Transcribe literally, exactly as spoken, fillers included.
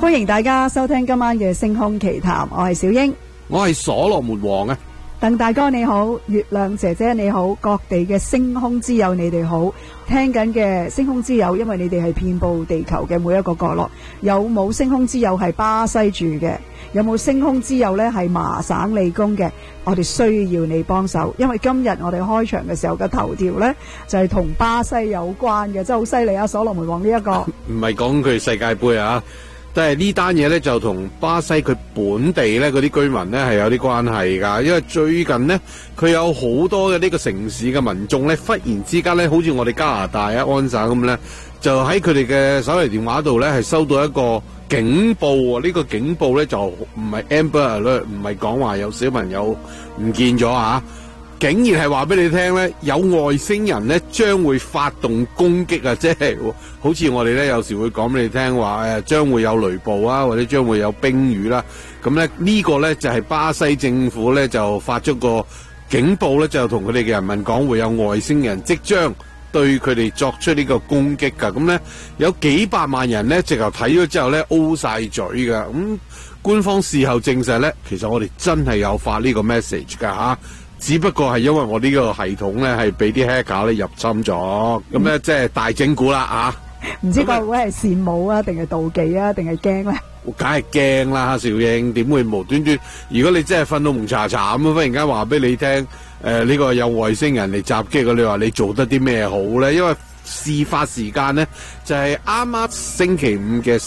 歡迎大家收聽今晚嘅星空奇談，我係小英， 我係所羅門王啊。 鄧大哥你好，月亮姐姐你好，各地嘅星空之友你哋好，聽緊嘅星空之友，因為你哋係遍佈地球嘅每一個角落。有冇星空之友係巴西住嘅？有冇星空之友呢係麻省理工嘅？我哋需要你幫手，因為今日我哋開場嘅時候嘅頭條呢就係同巴西有關嘅，真係好犀利啊！所羅門王呢一個唔係講佢世界盃啊，但係呢單嘢呢就同巴西佢本地呢嗰啲居民呢係有啲關係㗎，因為最近呢，佢有好多嘅呢個城市嘅民眾呢，忽然之間呢，好似我哋加拿大啊安省咁呢，就喺佢哋嘅手提電話度呢係收到一個警報啊！呢、這個警報呢就唔係 Amber Alert，唔係講話有小朋友唔見咗啊！竟然係話俾你聽呢，有外星人呢將會發動攻擊啊！即係好似我哋呢有時會講俾你聽話誒，將會有雷暴啊，或者將會有冰雨啦。咁呢呢個呢就係巴西政府呢就發咗個警報呢，就同佢哋嘅人民講會有外星人即將對佢哋作出呢個攻擊噶。咁呢有幾百萬人呢直頭睇咗之後呢 O 晒嘴噶。咁官方事後證實呢，其實我哋真係有發呢個 message 噶吓。只不過係因為我呢個系統咧係俾啲 hacker 咧入侵咗，咁咧即係大整蠱啦啊！ 唔知個會係羨慕啊，定係妒忌啊，定係驚咧？ 梗係驚啦，邵英點會無端端？如果你真係瞓到蒙查查咁，忽然間話俾你聽，誒、呃、呢、這個有外星人嚟襲擊，你話你做得啲咩好咧？因為事發時間咧就係啱啱星期五嘅